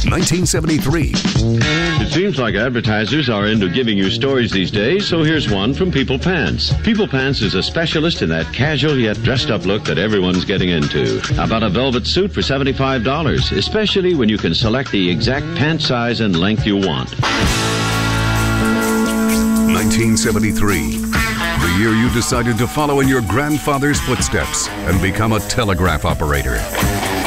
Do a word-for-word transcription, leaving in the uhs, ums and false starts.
nineteen seventy-three. It seems like advertisers are into giving you stories these days, so here's one from People Pants. People Pants is a specialist in that casual yet dressed-up look that everyone's getting into. How about a velvet suit for seventy-five dollars, especially when you can select the exact pant size and length you want. nineteen seventy-three. The year you decided to follow in your grandfather's footsteps and become a telegraph operator.